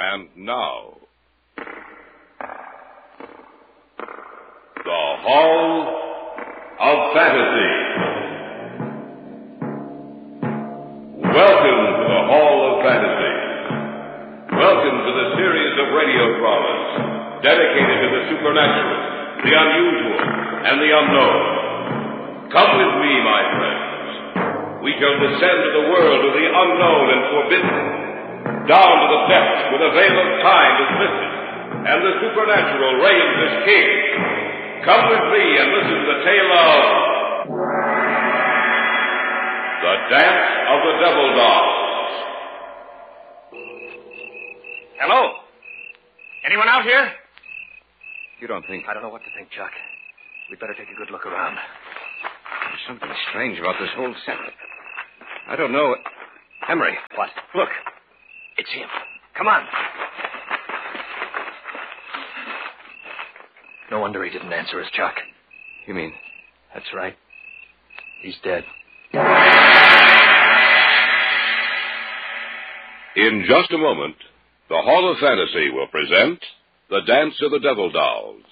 And now, the Hall of Fantasy. Welcome to the Hall of Fantasy. Welcome to the series of radio dramas dedicated to the supernatural, the unusual, and the unknown. Come with me, my friends. We shall descend to the world of the unknown and forbidden, down to the depths where the veil of time is lifted, and the supernatural reigns as king. Come with me and listen to the tale of The Dance of the Devil Dolls. Hello? Anyone out here? You don't think... I don't know what to think, Chuck. We'd better take a good look around. There's something strange about this whole set. I don't know... Emery. What? Look. It's him. Come on. No wonder he didn't answer us, Chuck. You mean? That's right. He's dead. In just a moment, the Hall of Fantasy will present The Dance of the Devil Dolls.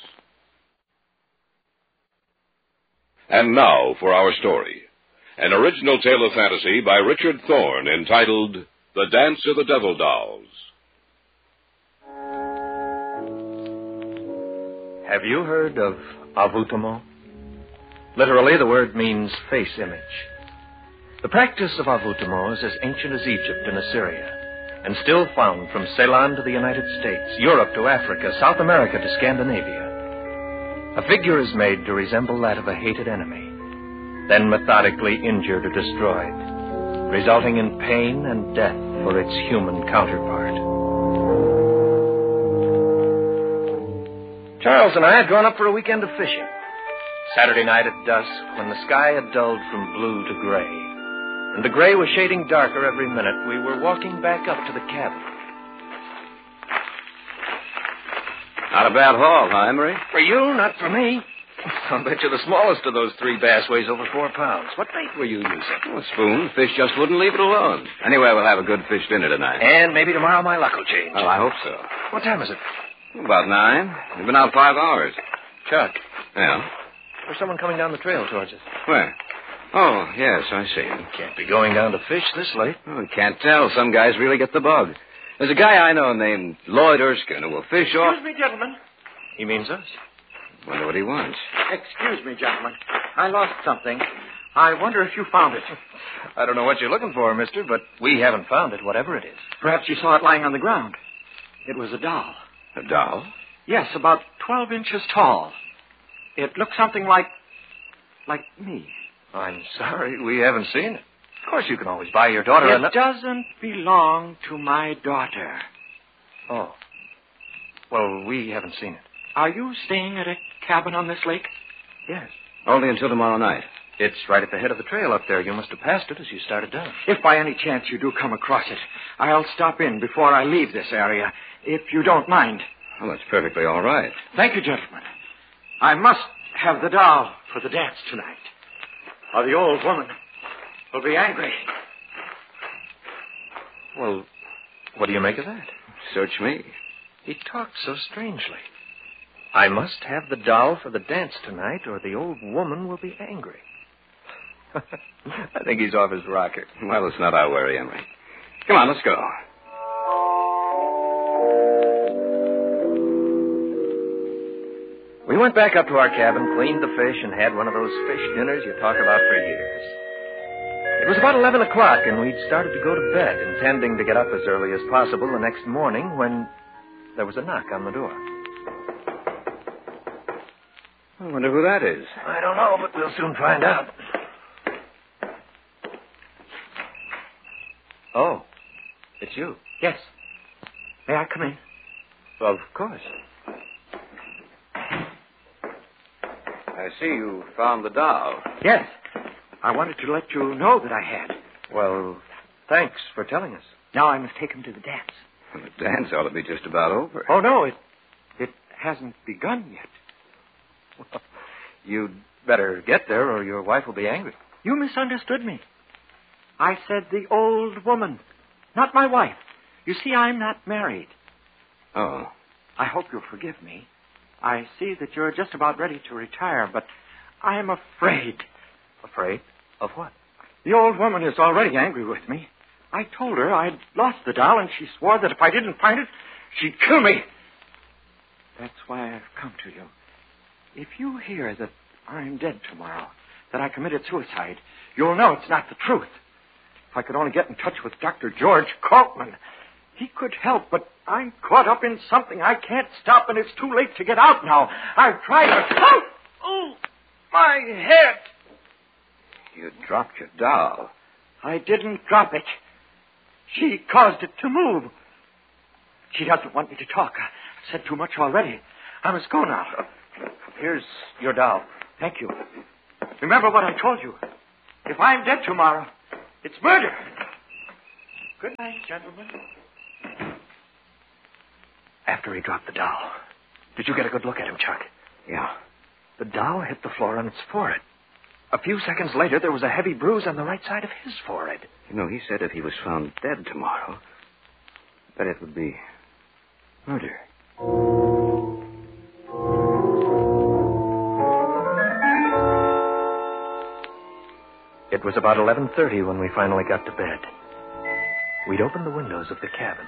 And now for our story. An original tale of fantasy by Richard Thorne entitled The Dance of the Devil Dolls. Have you heard of avoutement? Literally, the word means face image. The practice of avoutement is as ancient as Egypt and Assyria, and still found from Ceylon to the United States, Europe to Africa, South America to Scandinavia. A figure is made to resemble that of a hated enemy, then methodically injured or destroyed, resulting in pain and death for its human counterpart. Charles and I had gone up for a weekend of fishing. Saturday night at dusk, when the sky had dulled from blue to gray, and the gray was shading darker every minute, we were walking back up to the cabin. Not a bad haul, huh, Emery? For you, not for me. I'll bet you the smallest of those 3 bass weighs over 4 pounds. What bait were you using? Oh, a spoon. Fish just wouldn't leave it alone. Anyway, we'll have a good fish dinner tonight. And maybe tomorrow my luck will change. Well, I hope so. What time is it? About 9. We've been out 5 hours. Chuck. Yeah? There's someone coming down the trail towards us. Where? Oh, yes, I see. Can't be going down to fish this late. Oh, can't tell. Some guys really get the bug. There's a guy I know named Lloyd Erskine who will fish off... Excuse me, gentlemen. He means us. Wonder what he wants. Excuse me, gentlemen. I lost something. I wonder if you found it. I don't know what you're looking for, mister, but we haven't found it, whatever it is. Perhaps you saw it lying on the ground. It was a doll. A doll? Yes, about 12 inches tall. It looked something like me. I'm sorry, we haven't seen it. Of course, you can always buy your daughter It doesn't belong to my daughter. Oh. Well, we haven't seen it. Are you staying at a cabin on this lake? Yes. Only until tomorrow night. It's right at the head of the trail up there. You must have passed it as you started down. If by any chance you do come across it, I'll stop in before I leave this area, if you don't mind. Well, that's perfectly all right. Thank you, gentlemen. I must have the doll for the dance tonight, or the old woman will be angry. Well, what do you make of that? Search me. He talked so strangely. I must have the doll for the dance tonight, or the old woman will be angry. I think he's off his rocker. Well, it's not our worry, Emery. Come on, let's go. We went back up to our cabin, cleaned the fish, and had one of those fish dinners you talk about for years. It was about 11 o'clock, and we'd started to go to bed, intending to get up as early as possible the next morning when there was a knock on the door. I wonder who that is. I don't know, but we'll soon find out. Oh, it's you. Yes. May I come in? Of course. I see you found the doll. Yes. I wanted to let you know that I had. Well, thanks for telling us. Now I must take him to the dance. Well, the dance ought to be just about over. Oh, no, it hasn't begun yet. Well, you'd better get there or your wife will be angry. You misunderstood me. I said the old woman, not my wife. You see, I'm not married. Oh. I hope you'll forgive me. I see that you're just about ready to retire, but I am afraid. Afraid? Of what? The old woman is already angry with me. I told her I'd lost the doll, and she swore that if I didn't find it, she'd kill me. That's why I've come to you. If you hear that I'm dead tomorrow, that I committed suicide, you'll know it's not the truth. If I could only get in touch with Dr. George Kaltman, he could help, but I'm caught up in something I can't stop, and it's too late to get out now. I've tried to... Oh, my head! You dropped your doll. I didn't drop it. She caused it to move. She doesn't want me to talk. I've said too much already. I must go now. Here's your doll. Thank you. Remember what I told you. If I'm dead tomorrow, it's murder. Good night, gentlemen. After he dropped the doll, did you get a good look at him, Chuck? Yeah. The doll hit the floor on its forehead. A few seconds later, there was a heavy bruise on the right side of his forehead. You know, he said if he was found dead tomorrow, that it would be murder. It was about 11:30 when we finally got to bed. We'd opened the windows of the cabin.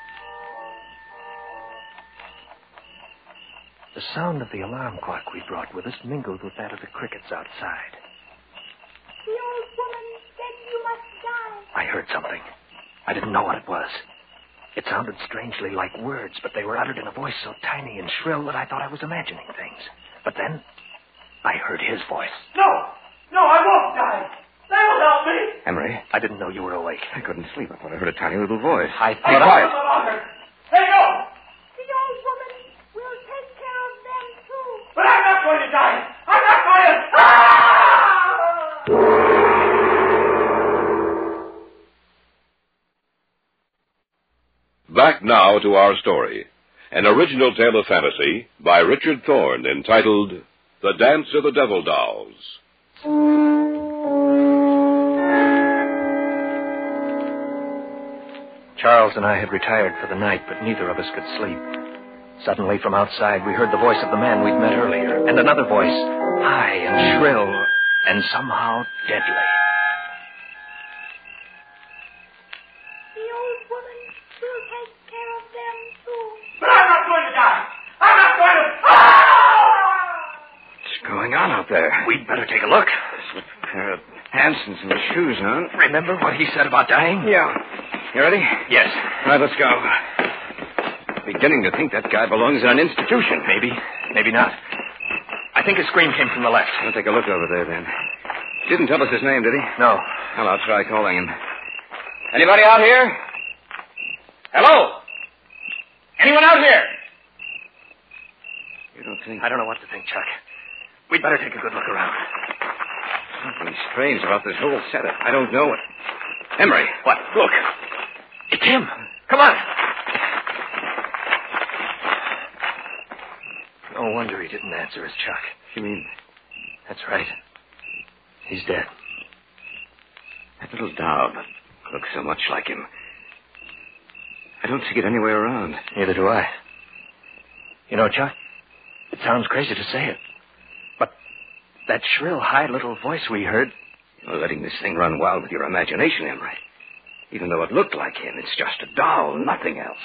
The sound of the alarm clock we brought with us mingled with that of the crickets outside. The old woman said you must die. I heard something. I didn't know what it was. It sounded strangely like words, but they were uttered in a voice so tiny and shrill that I thought I was imagining things. But then, I heard his voice. No, I won't die. They will help me. Emery, I didn't know you were awake. I couldn't sleep. I thought I heard a tiny little voice. I Be thought quiet. Hey, no! The old woman will take care of them, too. But I'm not going to die. I'm not going to... Back now to our story. An original tale of fantasy by Richard Thorne entitled The Dance of the Devil Dolls. Charles and I had retired for the night, but neither of us could sleep. Suddenly, from outside, we heard the voice of the man we'd met earlier, and another voice, high and shrill, and somehow deadly. The old woman will take care of them, too. But I'm not going to die. I'm not going to... What's going on out there? We'd better take a look. There's a pair of pants and some shoes on. Remember what he said about dying? Yeah. You ready? Yes. All right, let's go. Beginning to think that guy belongs in an institution. Maybe. Maybe not. I think his scream came from the left. I'll take a look over there, then. Didn't tell us his name, did he? No. Well, I'll try calling him. Anybody out here? Hello? Anyone out here? You don't think... I don't know what to think, Chuck. We'd better take a good look around. Something strange about this whole setup. I don't know it. Emery. What? Look. It's him. Come on. No wonder he didn't answer us, Chuck. You mean... That's right. He's dead. That little doll that looks so much like him. I don't see it anywhere around. Neither do I. You know, Chuck, it sounds crazy to say it, but that shrill, high little voice we heard... You're letting this thing run wild with your imagination, Emery. Even though it looked like him, it's just a doll, nothing else.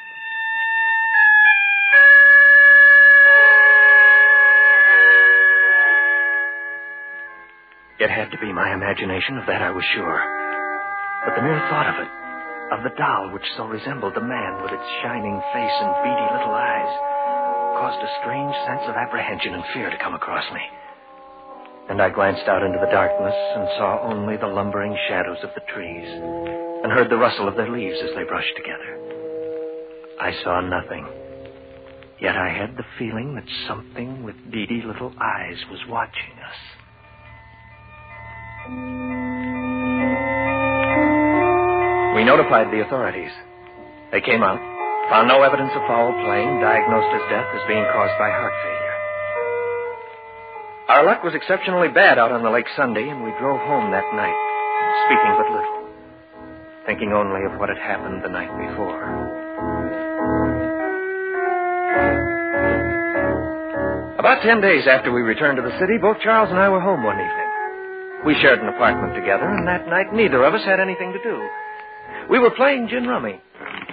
It had to be my imagination, of that I was sure. But the mere thought of it, of the doll which so resembled the man with its shining face and beady little eyes, caused a strange sense of apprehension and fear to come across me. And I glanced out into the darkness and saw only the lumbering shadows of the trees and heard the rustle of their leaves as they brushed together. I saw nothing. Yet I had the feeling that something with beady little eyes was watching us. We notified the authorities. They came out, found no evidence of foul play, diagnosed his death as being caused by heart failure. Our luck was exceptionally bad out on the lake Sunday, and we drove home that night, speaking but little, thinking only of what had happened the night before. About 10 days after we returned to the city, both Charles and I were home one evening. We shared an apartment together, and that night neither of us had anything to do. We were playing gin rummy.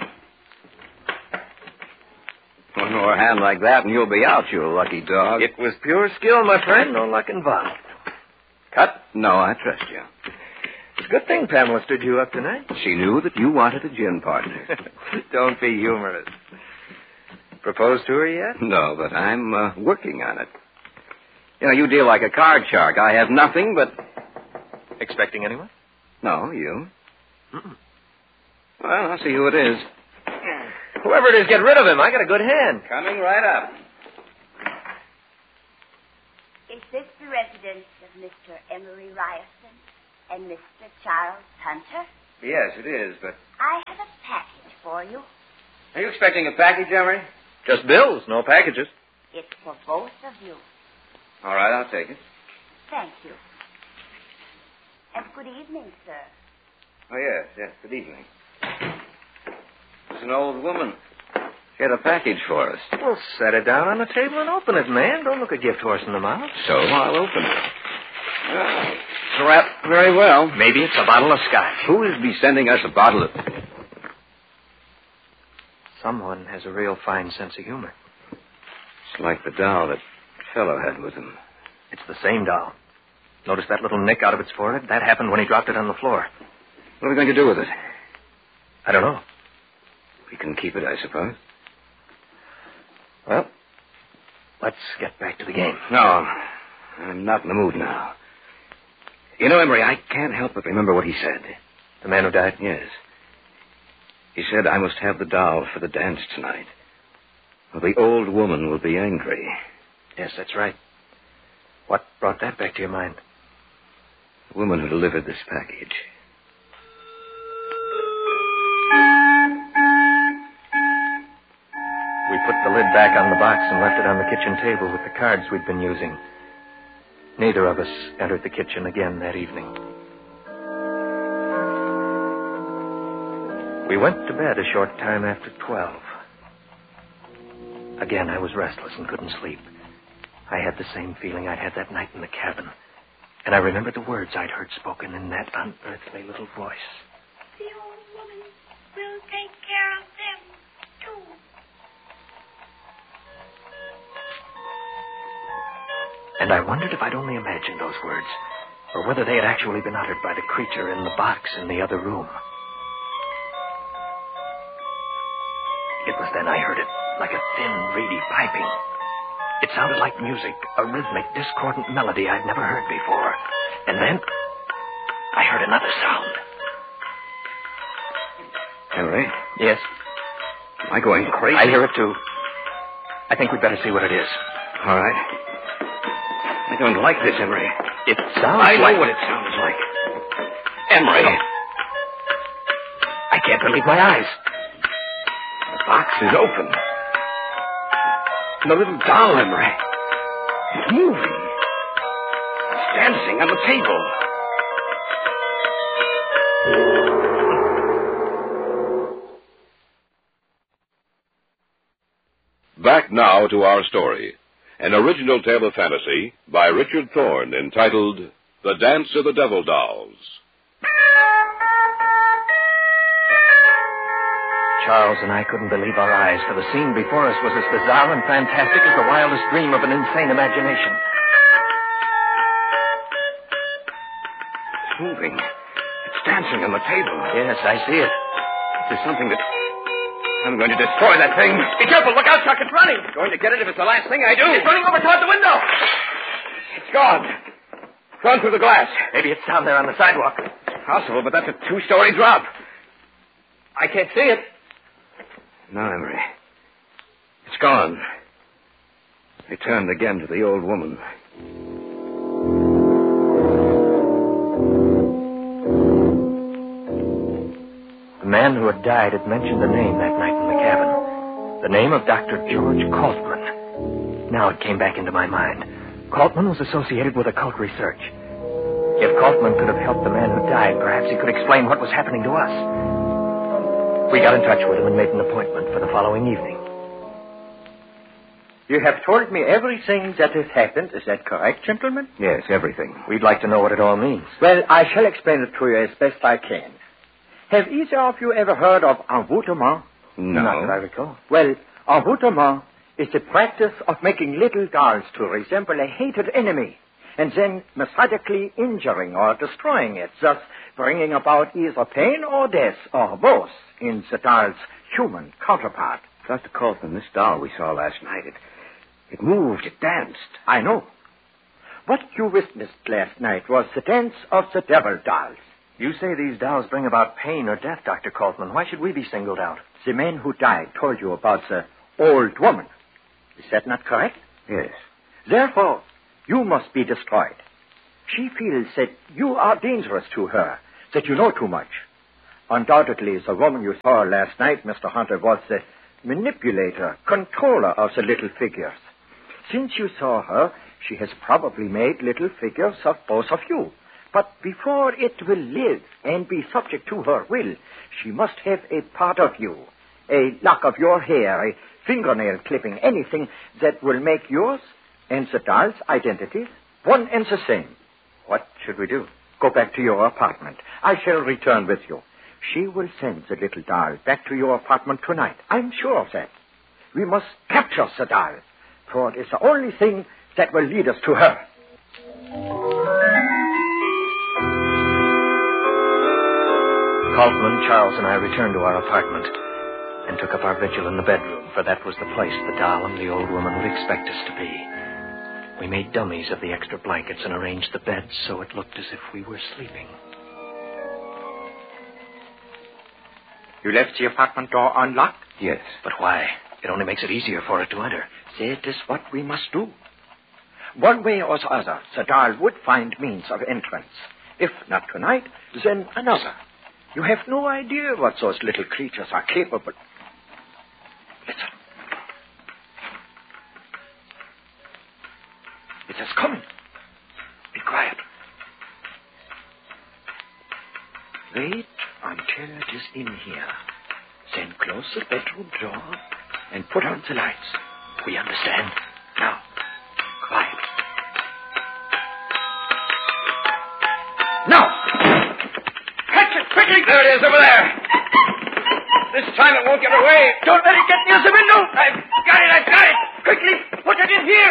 One more hand like that and you'll be out, you lucky dog. It was pure skill, my friend. No luck involved. Cut? No, I trust you. It's a good thing Pamela stood you up tonight. She knew that you wanted a gin partner. Don't be humorous. Proposed to her yet? No, but I'm working on it. You know, you deal like a card shark. I have nothing but... Expecting anyone? No, you. Mm-mm. Well, I'll see who it is. Whoever it is, get rid of him. I got a good hand. Coming right up. Is this the residence of Mr. Emery Ryerson and Mr. Charles Hunter? Yes, it is, but... I have a package for you. Are you expecting a package, Emery? Just bills, no packages. It's for both of you. All right, I'll take it. Thank you. And good evening, sir. Oh, yes, good evening. It's an old woman. She had a package for us. Well, set it down on the table and open it, man. Don't look a gift horse in the mouth. So I'll open it. It's wrapped very well. Maybe it's a bottle of scotch. Who is be sending us a bottle of... Someone has a real fine sense of humor. It's like the doll that fellow had with him. It's the same doll. Notice that little nick out of its forehead? That happened when he dropped it on the floor. What are we going to do with it? I don't know. We can keep it, I suppose. Well, let's get back to the game. No, I'm not in the mood now. You know, Emery, I can't help but remember what he said. The man who died? Yes. He said I must have the doll for the dance tonight, or the old woman will be angry. Yes, that's right. What brought that back to your mind? The woman who delivered this package. We put the lid back on the box and left it on the kitchen table with the cards we'd been using. Neither of us entered the kitchen again that evening. We went to bed a short time after 12. Again, I was restless and couldn't sleep. I had the same feeling I'd had that night in the cabin. And I remembered the words I'd heard spoken in that unearthly little voice. The old woman will take care of them, too. And I wondered if I'd only imagined those words, or whether they had actually been uttered by the creature in the box in the other room. It was then I heard it, like a thin, reedy piping. It sounded like music, a rhythmic, discordant melody I'd never heard before. And then I heard another sound. Henry? Yes? Am I going crazy? I hear it, too. I think we'd better see what it is. All right. I don't like this, Emery. It sounds I like... know what it sounds like. Emery. I can't believe my eyes. The box is open. And the little doll, Emery. It's moving. It's dancing on the table. Back now to our story. An original tale of fantasy by Richard Thorne entitled The Dance of the Devil Dolls. Charles and I couldn't believe our eyes, for the scene before us was as bizarre and fantastic as the wildest dream of an insane imagination. It's moving. It's dancing on the table. Yes, I see it. There's something that... I'm going to destroy that thing. Be careful. Look out, Chuck. It's running. I'm going to get it if it's the last thing I do. It's running over toward the window. It's gone. Gone through the glass. Maybe it's down there on the sidewalk. It's possible, but that's a 2-story drop. I can't see it. No, Emery. It's gone. They turned again to the old woman. The man who had died had mentioned a name that night in the cabin. The name of Dr. George Kaltman. Now it came back into my mind. Kaltman was associated with occult research. If Kaltman could have helped the man who died, perhaps he could explain what was happening to us. We got in touch with him and made an appointment for the following evening. You have told me everything that has happened. Is that correct, gentlemen? Yes, everything. We'd like to know what it all means. Well, I shall explain it to you as best I can. Have either of you ever heard of envoûtement? No. Not that I recall. Well, envoûtement is the practice of making little dolls to resemble a hated enemy and then methodically injuring or destroying it, thus bringing about either pain or death, or both, in the doll's human counterpart. Dr. Kaufman, this doll we saw last night, it moved, it danced. I know. What you witnessed last night was the dance of the devil dolls. You say these dolls bring about pain or death, Dr. Kaufman. Why should we be singled out? The man who died told you about the old woman. Is that not correct? Yes. Therefore, you must be destroyed. She feels that you are dangerous to her, that you know too much. Undoubtedly, the woman you saw last night, Mr. Hunter, was the manipulator, controller of the little figures. Since you saw her, she has probably made little figures of both of you. But before it will live and be subject to her will, she must have a part of you, a lock of your hair, a fingernail clipping, anything that will make yours and the doll's identities one and the same. What should we do? Go back to your apartment. I shall return with you. She will send the little doll back to your apartment tonight. I'm sure of that. We must capture the doll, for it is the only thing that will lead us to her. Kaufman, Charles, and I returned to our apartment and took up our vigil in the bedroom, for that was the place the doll and the old woman would expect us to be. We made dummies of the extra blankets and arranged the beds so it looked as if we were sleeping. You left the apartment door unlocked? Yes. But why? It only makes it easier for it to enter. That is what we must do. One way or the other, the doll would find means of entrance. If not tonight, then another. You have no idea what those little creatures are capable. Listen. It is coming. Be quiet. Wait until it is in here. Then close the bedroom door and put on the lights. We understand. Now, quiet. Now! Catch it quickly! There it is, over there. This time it won't get away. Don't let it get near the window! I've got it. Quickly, put it in here!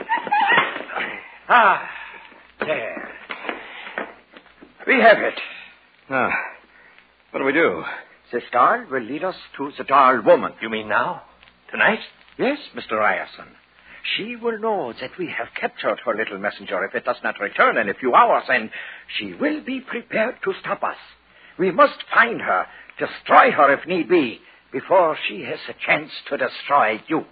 Ah, there. We have it. Now, what do we do? This doll will lead us to the doll woman. You mean now? Tonight? Yes, Mr. Ryerson. She will know that we have captured her little messenger if it does not return in a few hours, and she will be prepared to stop us. We must find her, destroy her if need be, before she has a chance to destroy you.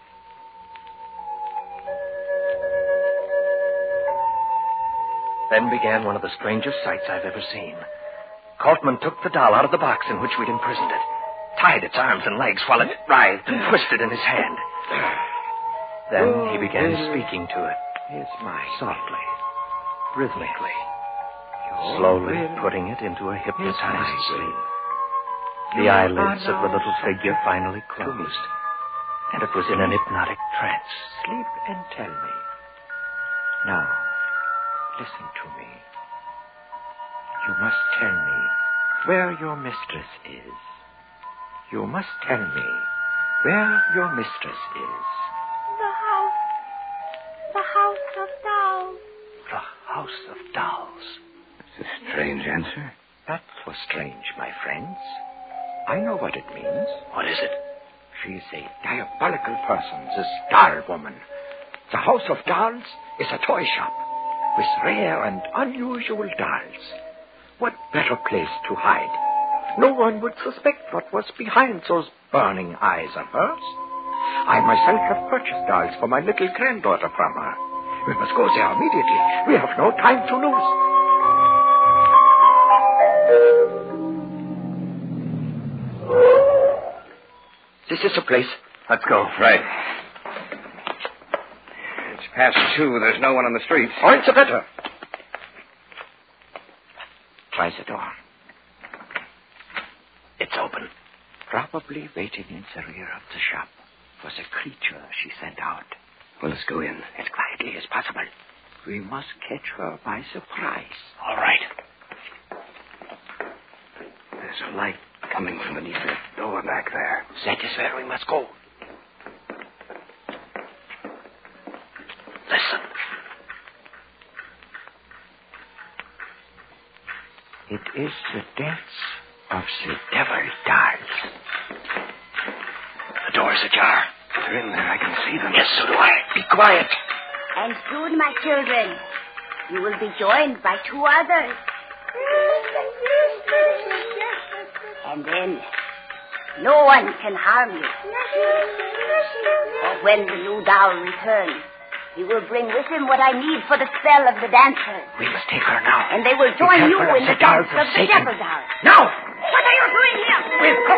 Then began one of the strangest sights I've ever seen. Kaufman took the doll out of the box in which we'd imprisoned it, tied its arms and legs while it writhed and twisted in his hand. Then he began speaking to it. It's mine. Softly, rhythmically, slowly putting it into a hypnotized sleep. The eyelids of the little figure finally closed, and it was in an hypnotic trance. Sleep and tell me. Now, listen to me. You must tell me where your mistress is. You must tell me where your mistress is. The house of dolls. The House of Dolls. It's a strange answer. That was strange, my friends. I know what it means. What is it? She's a diabolical person, this doll woman. The House of Dolls is a toy shop with rare and unusual dolls. What better place to hide? No one would suspect what was behind those burning eyes of hers. I myself have purchased dolls for my little granddaughter from her. We must go there immediately. We have no time to lose. This is the place. Let's go. Right. It's past 2. There's no one on the streets. All the better. Try the door. It's open. Probably waiting in the rear of the shop. was a creature she sent out. Well, let's go in. As quietly as possible. We must catch her by surprise. All right. There's a light coming from beneath that door back there. That is where we must go. Listen. It is the dance of the devil dolls. The door is ajar. They're in there. I can see them. Yes, so do I. Be quiet. And soon, my children, you will be joined by 2 others. And then, no one can harm you. For when the new doll returns, he will bring with him what I need for the spell of the dancer. We must take her now. And they will join you in the dance of the devil doll. Now! What are you doing here? We've